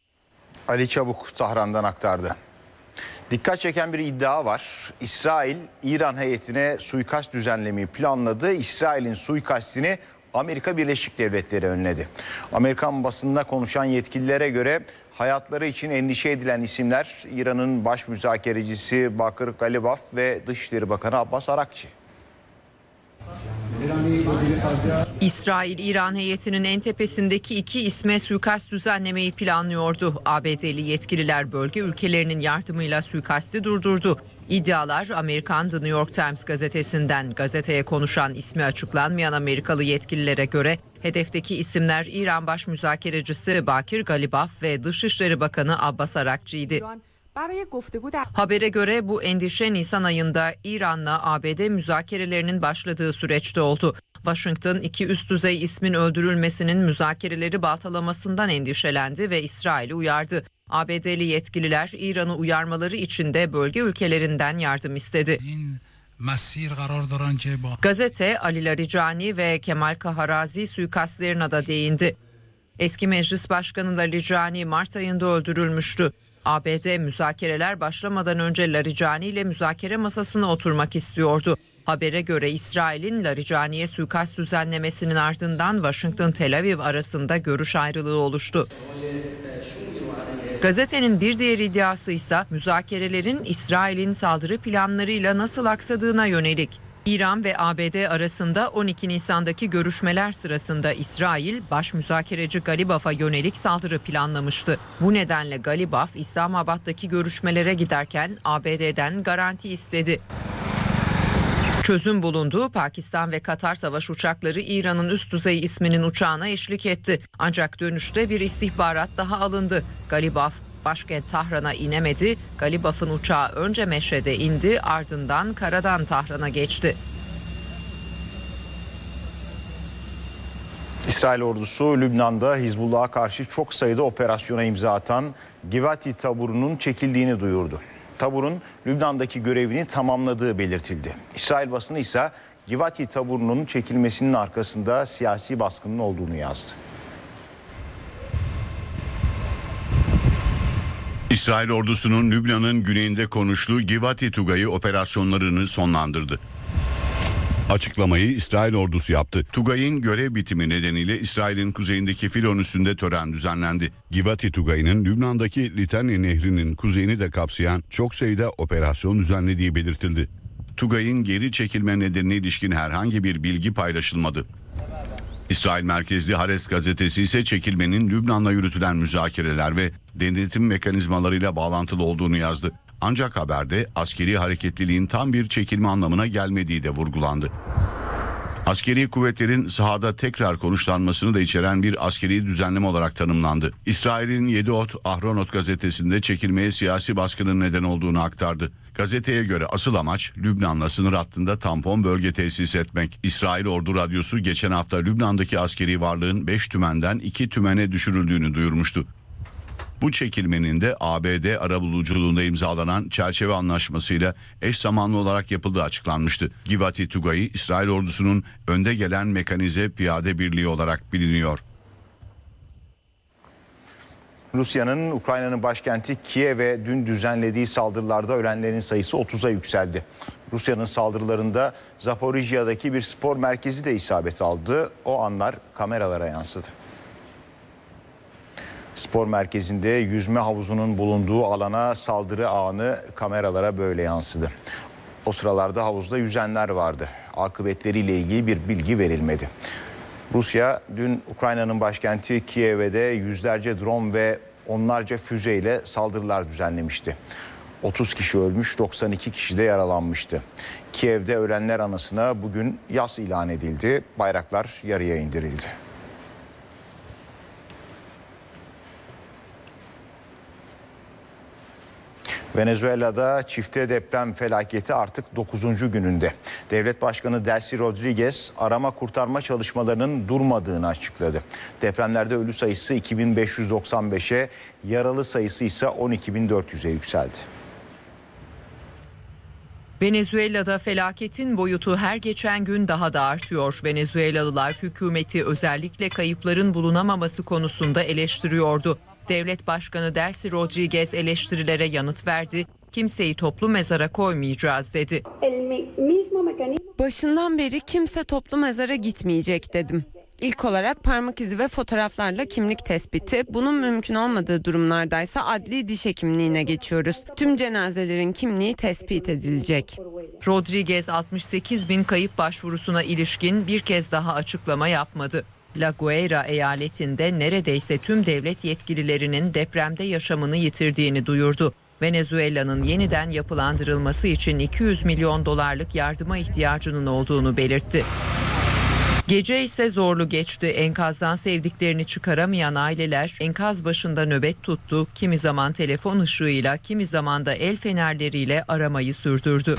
Ali Çabuk Tahran'dan aktardı. Dikkat çeken bir iddia var. İsrail, İran heyetine suikast düzenlemeyi planladı. İsrail'in suikastini Amerika Birleşik Devletleri önledi. Amerikan basınına konuşan yetkililere göre hayatları için endişe edilen isimler İran'ın baş müzakerecisi Bakır Galibaf ve Dışişleri Bakanı Abbas Arakçi.
İsrail, İran heyetinin en tepesindeki iki isme suikast düzenlemeyi planlıyordu. A B D'li yetkililer bölge ülkelerinin yardımıyla suikasti durdurdu. İddialar Amerikan The New York Times gazetesinden. Gazeteye konuşan ismi açıklanmayan Amerikalı yetkililere göre hedefteki isimler İran baş müzakerecisi Bakir Galibaf ve Dışişleri Bakanı Abbas Arakçı'ydı. Habere göre bu endişe Nisan ayında İran'la A B D müzakerelerinin başladığı süreçte oldu. Washington iki üst düzey ismin öldürülmesinin müzakereleri baltalamasından endişelendi ve İsrail'i uyardı. A B D'li yetkililer İran'ı uyarmaları için de bölge ülkelerinden yardım istedi. Gazete Ali Larijani ve Kemal Kaharazi suikastlerine de değindi. Eski Meclis Başkanı Larijani Mart ayında öldürülmüştü. A B D müzakereler başlamadan önce Larijani ile müzakere masasına oturmak istiyordu. Habere göre İsrail'in Larijani'ye suikast düzenlemesinin ardından Washington-Tel Aviv arasında görüş ayrılığı oluştu. Gazetenin bir diğer iddiası ise müzakerelerin İsrail'in saldırı planlarıyla nasıl aksadığına yönelik. İran ve A B D arasında on iki Nisan'daki görüşmeler sırasında İsrail, baş müzakereci Galibaf'a yönelik saldırı planlamıştı. Bu nedenle Galibaf, İslamabad'daki görüşmelere giderken A B D'den garanti istedi. Çözüm bulundu. Pakistan ve Katar savaş uçakları İran'ın üst düzey isminin uçağına eşlik etti. Ancak dönüşte bir istihbarat daha alındı. Galibaf başkent Tahran'a inemedi. Galibaf'ın uçağı önce Meşhed'e indi, ardından karadan Tahran'a geçti.
İsrail ordusu Lübnan'da Hizbullah'a karşı çok sayıda operasyona imza atan Givati taburunun çekildiğini duyurdu. Taburun Lübnan'daki görevini tamamladığı belirtildi. İsrail basını ise Givati taburunun çekilmesinin arkasında siyasi baskının olduğunu yazdı.
İsrail ordusunun Lübnan'ın güneyinde konuştuğu Givati Tugayı operasyonlarını sonlandırdı. Açıklamayı İsrail ordusu yaptı. Tugay'ın görev bitimi nedeniyle İsrail'in kuzeyindeki Filon üstünde tören düzenlendi. Givati Tugayı'nın Lübnan'daki Litani Nehri'nin kuzeyini de kapsayan çok sayıda operasyon düzenlediği belirtildi. Tugay'ın geri çekilme nedenine ilişkin herhangi bir bilgi paylaşılmadı. İsrail merkezli Haaretz gazetesi ise çekilmenin Lübnan'la yürütülen müzakereler ve denetim mekanizmalarıyla bağlantılı olduğunu yazdı. Ancak haberde askeri hareketliliğin tam bir çekilme anlamına gelmediği de vurgulandı. Askeri kuvvetlerin sahada tekrar konuşlanmasını da içeren bir askeri düzenleme olarak tanımlandı. İsrail'in Yediot Ahronot gazetesinde çekilmeye siyasi baskının neden olduğunu aktardı. Gazeteye göre asıl amaç Lübnan'la sınır hattında tampon bölge tesis etmek. İsrail Ordu Radyosu geçen hafta Lübnan'daki askeri varlığın beş tümenden iki tümene düşürüldüğünü duyurmuştu. Bu çekilmenin de A B D arabuluculuğunda imzalanan çerçeve anlaşmasıyla eş zamanlı olarak yapıldığı açıklanmıştı. Givati Tugayı İsrail ordusunun önde gelen mekanize piyade birliği olarak biliniyor.
Rusya'nın Ukrayna'nın başkenti Kiev'e dün düzenlediği saldırılarda ölenlerin sayısı otuza yükseldi. Rusya'nın saldırılarında Zaporijya'daki bir spor merkezi de isabet aldı. O anlar kameralara yansıdı. Spor merkezinde yüzme havuzunun bulunduğu alana saldırı anı kameralara böyle yansıdı. O sıralarda havuzda yüzenler vardı. Akıbetleriyle ilgili bir bilgi verilmedi. Rusya dün Ukrayna'nın başkenti Kiev'de yüzlerce drone ve onlarca füzeyle saldırılar düzenlemişti. otuz kişi ölmüş, doksan iki kişi de yaralanmıştı. Kiev'de ölenler anısına bugün yas ilan edildi. Bayraklar yarıya indirildi. Venezuela'da çifte deprem felaketi artık dokuzuncu gününde. Devlet Başkanı Delcy Rodriguez arama kurtarma çalışmalarının durmadığını açıkladı. Depremlerde ölü sayısı iki bin beş yüz doksan beşe, yaralı sayısı ise on iki bin dört yüze yükseldi.
Venezuela'da felaketin boyutu her geçen gün daha da artıyor. Venezuelalılar hükümeti özellikle kayıpların bulunamaması konusunda eleştiriyordu. Devlet Başkanı Delcy Rodriguez eleştirilere yanıt verdi. Kimseyi toplu mezara koymayacağız dedi.
Başından beri kimse toplu mezara gitmeyecek dedim. İlk olarak parmak izi ve fotoğraflarla kimlik tespiti, bunun mümkün olmadığı durumlardaysa adli diş hekimliğine geçiyoruz. Tüm cenazelerin kimliği tespit edilecek.
Rodriguez altmış sekiz bin kayıp başvurusuna ilişkin bir kez daha açıklama yapmadı. La Guaira eyaletinde neredeyse tüm devlet yetkililerinin depremde yaşamını yitirdiğini duyurdu. Venezuela'nın yeniden yapılandırılması için iki yüz milyon dolarlık yardıma ihtiyacının olduğunu belirtti. Gece ise zorlu geçti. Enkazdan sevdiklerini çıkaramayan aileler enkaz başında nöbet tuttu. Kimi zaman telefon ışığıyla, kimi zaman da el fenerleriyle aramayı sürdürdü.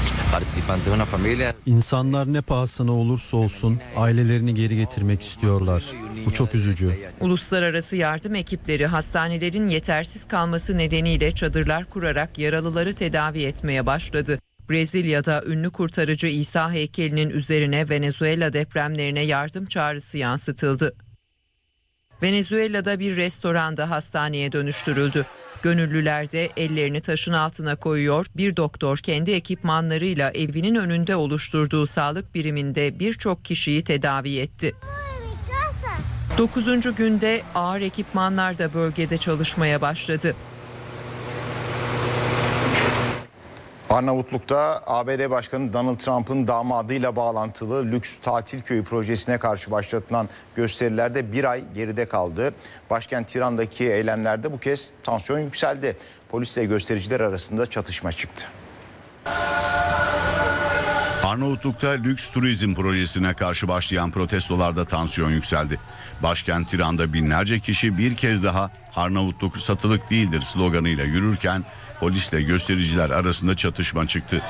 İnsanlar ne pahasına olursa olsun ailelerini geri getirmek istiyorlar. Bu çok üzücü.
Uluslararası yardım ekipleri hastanelerin yetersiz kalması nedeniyle çadırlar kurarak yaralıları tedavi etmeye başladı. Brezilya'da ünlü kurtarıcı İsa heykelinin üzerine Venezuela depremlerine yardım çağrısı yansıtıldı. Venezuela'da bir restoranda hastaneye dönüştürüldü. Gönüllüler de ellerini taşın altına koyuyor, bir doktor kendi ekipmanlarıyla evinin önünde oluşturduğu sağlık biriminde birçok kişiyi tedavi etti. dokuzuncu günde ağır ekipmanlar da bölgede çalışmaya başladı.
Arnavutluk'ta A B D Başkanı Donald Trump'ın damadıyla bağlantılı lüks tatil köyü projesine karşı başlatılan gösterilerde bir ay geride kaldı. Başkent Tiran'daki eylemlerde bu kez tansiyon yükseldi. Polisle göstericiler arasında çatışma çıktı.
Arnavutluk'ta lüks turizm projesine karşı başlayan protestolarda tansiyon yükseldi. Başkent Tiran'da binlerce kişi bir kez daha "Arnavutluk satılık değildir" sloganıyla yürürken polisle göstericiler arasında çatışma çıktı.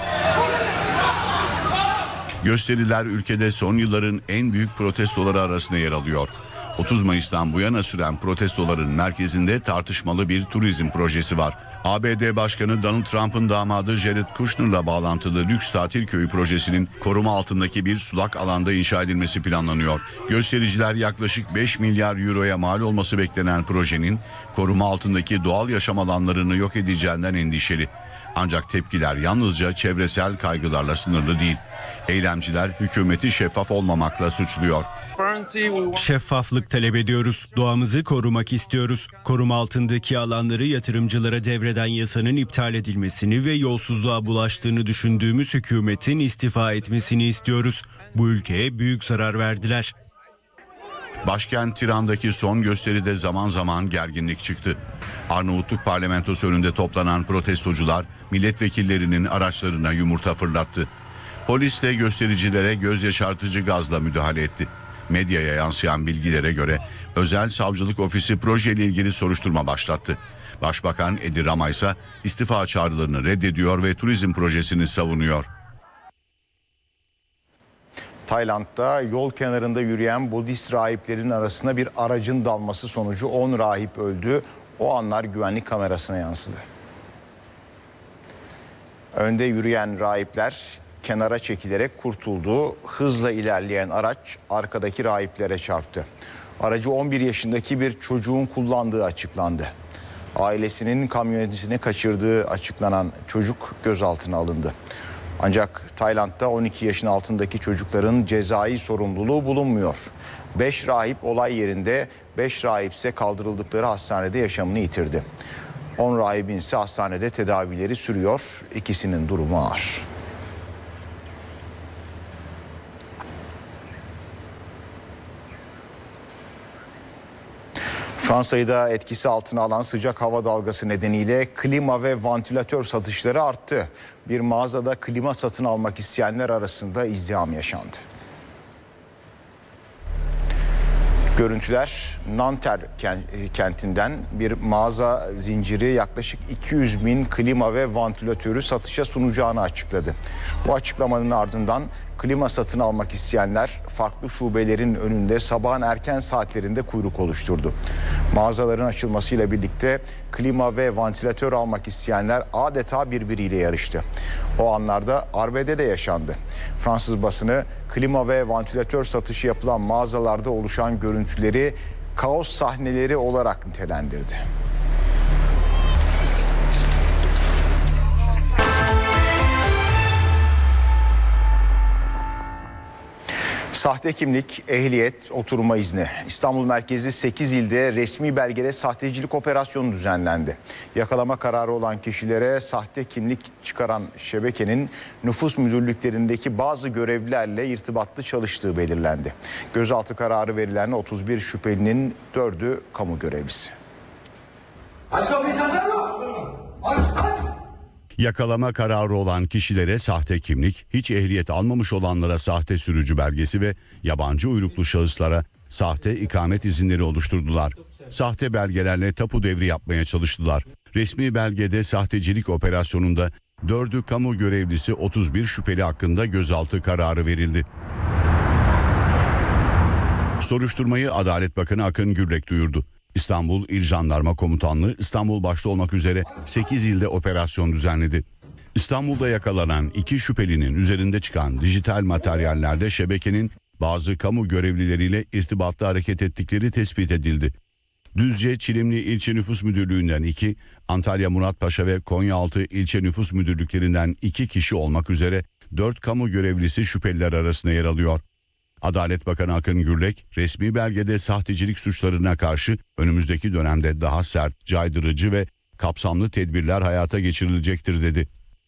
Gösteriler ülkede son yılların en büyük protestoları arasında yer alıyor. otuz Mayıs'tan bu yana süren protestoların merkezinde tartışmalı bir turizm projesi var. A B D Başkanı Donald Trump'ın damadı Jared Kushner'la bağlantılı lüks tatil köyü projesinin koruma altındaki bir sulak alanda inşa edilmesi planlanıyor. Göstericiler yaklaşık beş milyar euroya mal olması beklenen projenin koruma altındaki doğal yaşam alanlarını yok edeceğinden endişeli. Ancak tepkiler yalnızca çevresel kaygılarla sınırlı değil. Eylemciler hükümeti şeffaf olmamakla suçluyor.
Şeffaflık talep ediyoruz. Doğamızı korumak istiyoruz. Koruma altındaki alanları yatırımcılara devreden yasanın iptal edilmesini ve yolsuzluğa bulaştığını düşündüğümüz hükümetin istifa etmesini istiyoruz. Bu ülkeye büyük zarar verdiler.
Başkent Tiran'daki son gösteride zaman zaman gerginlik çıktı. Arnavutluk parlamentosu önünde toplanan protestocular milletvekillerinin araçlarına yumurta fırlattı. Polis de göstericilere göz yaşartıcı gazla müdahale etti. Medyaya yansıyan bilgilere göre özel savcılık ofisi projeyle ilgili soruşturma başlattı. Başbakan Edi Rama ise istifa çağrılarını reddediyor ve turizm projesini savunuyor.
Tayland'da yol kenarında yürüyen Budist rahiplerin arasına bir aracın dalması sonucu on rahip öldü. O anlar güvenlik kamerasına yansıdı. Önde yürüyen rahipler kenara çekilerek kurtuldu. Hızla ilerleyen araç arkadaki rahiplere çarptı. Aracı on bir yaşındaki bir çocuğun kullandığı açıklandı. Ailesinin kamyonetini kaçırdığı açıklanan çocuk gözaltına alındı. Ancak Tayland'da on iki yaşın altındaki çocukların cezai sorumluluğu bulunmuyor. beş rahip olay yerinde, beş rahip ise kaldırıldıkları hastanede yaşamını yitirdi. on rahibin ise hastanede tedavileri sürüyor. İkisinin durumu ağır. Fransa'yı da etkisi altına alan sıcak hava dalgası nedeniyle klima ve vantilatör satışları arttı. Bir mağazada klima satın almak isteyenler arasında izdiham yaşandı. Görüntüler Nanterre kentinden bir mağaza zinciri yaklaşık iki yüz bin klima ve vantilatörü satışa sunacağını açıkladı. Bu açıklamanın ardından klima satın almak isteyenler farklı şubelerin önünde sabahın erken saatlerinde kuyruk oluşturdu. Mağazaların açılmasıyla birlikte klima ve vantilatör almak isteyenler adeta birbiriyle yarıştı. O anlarda arbede de yaşandı. Fransız basını klima ve vantilatör satışı yapılan mağazalarda oluşan görüntüleri kaos sahneleri olarak nitelendirdi. Sahte kimlik, ehliyet, oturma izni. İstanbul merkezi sekiz ilde resmi belgede sahtecilik operasyonu düzenlendi. Yakalama kararı olan kişilere sahte kimlik çıkaran şebekenin nüfus müdürlüklerindeki bazı görevlilerle irtibatlı çalıştığı belirlendi. Gözaltı kararı verilen otuz bir şüphelinin dördü kamu görevlisi.
Aç kapıyı sen mi? Aç aç.
Yakalama kararı olan kişilere sahte kimlik, hiç ehliyet almamış olanlara sahte sürücü belgesi ve yabancı uyruklu şahıslara sahte ikamet izinleri oluşturdular. Sahte belgelerle tapu devri yapmaya çalıştılar. Resmi belgede sahtecilik operasyonunda dördü kamu görevlisi otuz bir şüpheli hakkında gözaltı kararı verildi. Soruşturmayı Adalet Bakanı Akın Gürlek duyurdu. İstanbul İl Jandarma Komutanlığı İstanbul başta olmak üzere sekiz ilde operasyon düzenledi. İstanbul'da yakalanan iki şüphelinin üzerinde çıkan dijital materyallerde şebekenin bazı kamu görevlileriyle irtibatlı hareket ettikleri tespit edildi. Düzce Çilimli İlçe Nüfus Müdürlüğü'nden iki, Antalya Muratpaşa ve Konyaaltı İlçe Nüfus Müdürlüklerinden iki kişi olmak üzere dört kamu görevlisi şüpheliler arasında yer alıyor. Adalet Bakanı Akın Gürlek, resmi belgede sahtecilik suçlarına karşı önümüzdeki dönemde daha sert, caydırıcı ve kapsamlı tedbirler hayata geçirilecektir dedi.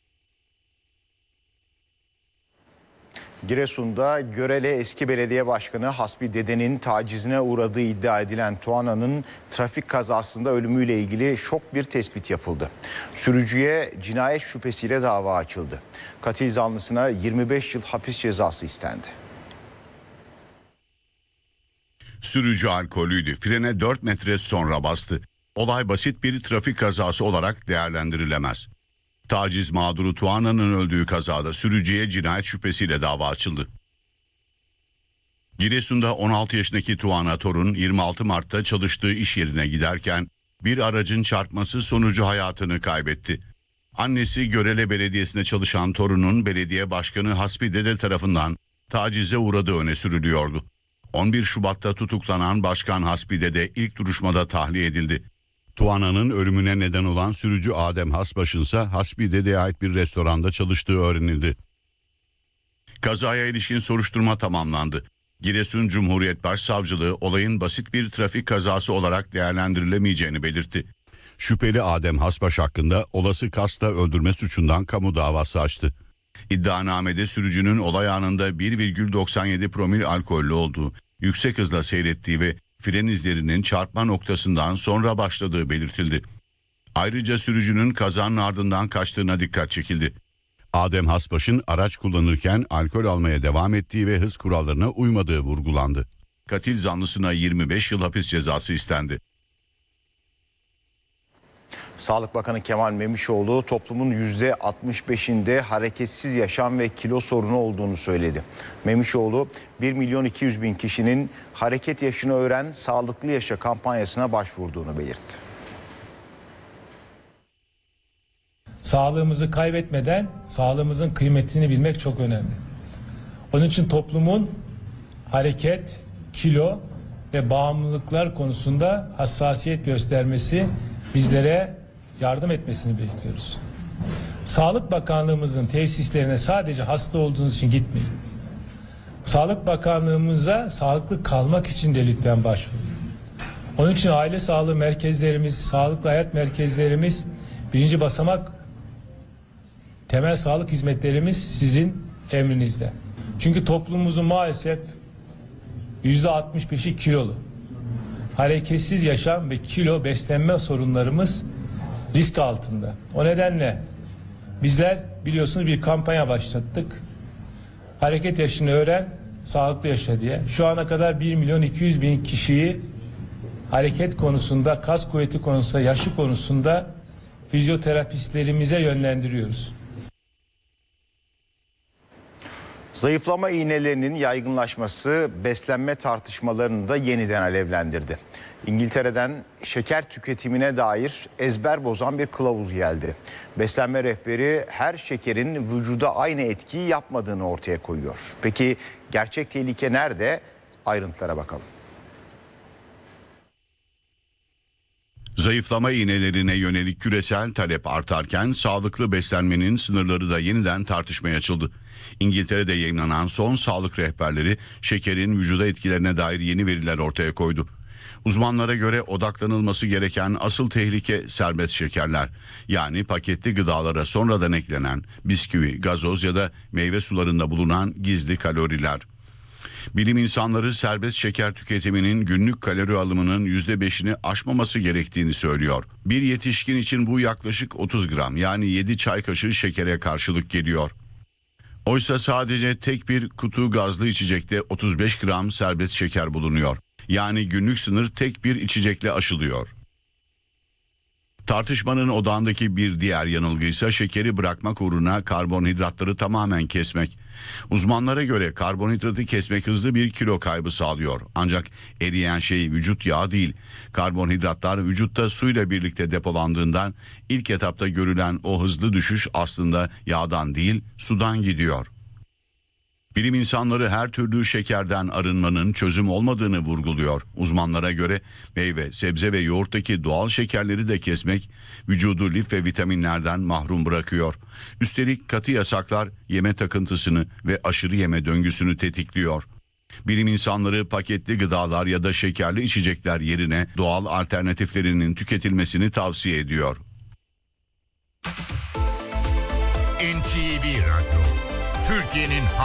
Giresun'da Görele eski belediye başkanı Hasbi Dede'nin tacizine uğradığı iddia edilen Tuana'nın trafik kazasında ölümüyle ilgili şok bir tespit yapıldı. Sürücüye cinayet şüphesiyle dava açıldı. Katil zanlısına yirmi beş yıl hapis cezası istendi.
Sürücü alkolüydü. Frene dört metre sonra bastı. Olay basit bir trafik kazası olarak değerlendirilemez. Taciz mağduru Tuana'nın öldüğü kazada sürücüye cinayet şüphesiyle dava açıldı. Giresun'da on altı yaşındaki Tuana Torun yirmi altı Mart'ta çalıştığı iş yerine giderken bir aracın çarpması sonucu hayatını kaybetti. Annesi Görele Belediyesi'nde çalışan Torun'un belediye başkanı Hasbi Dede tarafından tacize uğradığı öne sürülüyordu. on bir Şubat'ta tutuklanan Başkan Hasbi Dede ilk duruşmada tahliye edildi. Tuana'nın ölümüne neden olan sürücü Adem Hasbaş'ın ise Hasbi Dede'ye ait bir restoranda çalıştığı öğrenildi. Kazaya ilişkin soruşturma tamamlandı. Giresun Cumhuriyet Başsavcılığı olayın basit bir trafik kazası olarak değerlendirilemeyeceğini belirtti. Şüpheli Adem Hasbaş hakkında olası kasta öldürme suçundan kamu davası açtı. İddianamede sürücünün olay anında bir virgül doksan yedi promil alkollü olduğu, yüksek hızla seyrettiği ve fren izlerinin çarpma noktasından sonra başladığı belirtildi. Ayrıca sürücünün kazanın ardından kaçtığına dikkat çekildi. Adem Hasbaş'ın araç kullanırken alkol almaya devam ettiği ve hız kurallarına uymadığı vurgulandı. Katil zanlısına yirmi beş yıl hapis cezası istendi.
Sağlık Bakanı Kemal Memişoğlu toplumun yüzde altmış beşinde hareketsiz yaşam ve kilo sorunu olduğunu söyledi. Memişoğlu bir milyon iki yüz bin kişinin hareket yaşını öğren sağlıklı yaşa kampanyasına başvurduğunu belirtti.
Sağlığımızı kaybetmeden sağlığımızın kıymetini bilmek çok önemli. Onun için toplumun hareket, kilo ve bağımlılıklar konusunda hassasiyet göstermesi, bizlere yardım etmesini bekliyoruz. Sağlık Bakanlığımızın tesislerine sadece hasta olduğunuz için gitmeyin. Sağlık Bakanlığımıza sağlıklı kalmak için de lütfen başvurun. Onun için aile sağlığı merkezlerimiz, sağlıklı hayat merkezlerimiz, birinci basamak temel sağlık hizmetlerimiz sizin emrinizde. Çünkü toplumumuzun maalesef yüzde altmış beşi kilolu. Hareketsiz yaşam ve kilo beslenme sorunlarımız risk altında. O nedenle bizler biliyorsunuz bir kampanya başlattık. Hareket yaşını öğren, sağlıklı yaşa diye. Şu ana kadar bir milyon iki yüz bin kişiyi hareket konusunda, kas kuvveti konusunda, yaşı konusunda fizyoterapistlerimize yönlendiriyoruz.
Zayıflama iğnelerinin yaygınlaşması beslenme tartışmalarını da yeniden alevlendirdi. İngiltere'den şeker tüketimine dair ezber bozan bir kılavuz geldi. Beslenme rehberi her şekerin vücuda aynı etkiyi yapmadığını ortaya koyuyor. Peki gerçek tehlike nerede? Ayrıntılara bakalım.
Zayıflama iğnelerine yönelik küresel talep artarken sağlıklı beslenmenin sınırları da yeniden tartışmaya açıldı. İngiltere'de yayınlanan son sağlık rehberleri şekerin vücuda etkilerine dair yeni veriler ortaya koydu. Uzmanlara göre odaklanılması gereken asıl tehlike serbest şekerler. Yani paketli gıdalara sonradan eklenen bisküvi, gazoz ya da meyve sularında bulunan gizli kaloriler. Bilim insanları serbest şeker tüketiminin günlük kalori alımının yüzde beşini aşmaması gerektiğini söylüyor. Bir yetişkin için bu yaklaşık otuz gram, yani yedi çay kaşığı şekere karşılık geliyor. Oysa sadece tek bir kutu gazlı içecekte otuz beş gram serbest şeker bulunuyor. Yani günlük sınır tek bir içecekle aşılıyor. Tartışmanın odağındaki bir diğer yanılgı ise şekeri bırakmak uğruna karbonhidratları tamamen kesmek. Uzmanlara göre karbonhidratı kesmek hızlı bir kilo kaybı sağlıyor. Ancak eriyen şey vücut yağı değil. Karbonhidratlar vücutta suyla birlikte depolandığından ilk etapta görülen o hızlı düşüş aslında yağdan değil, sudan gidiyor. Bilim insanları her türlü şekerden arınmanın çözüm olmadığını vurguluyor. Uzmanlara göre meyve, sebze ve yoğurttaki doğal şekerleri de kesmek vücudu lif ve vitaminlerden mahrum bırakıyor. Üstelik katı yasaklar yeme takıntısını ve aşırı yeme döngüsünü tetikliyor. Bilim insanları paketli gıdalar ya da şekerli içecekler yerine doğal alternatiflerinin tüketilmesini tavsiye ediyor.
N T V Radyo, Türkiye'nin